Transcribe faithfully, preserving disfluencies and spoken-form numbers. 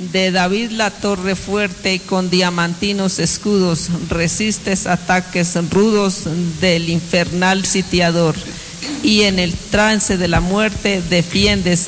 De David la torre fuerte con diamantinos escudos, resistes ataques rudos del infernal sitiador, y en el trance de la muerte defiendes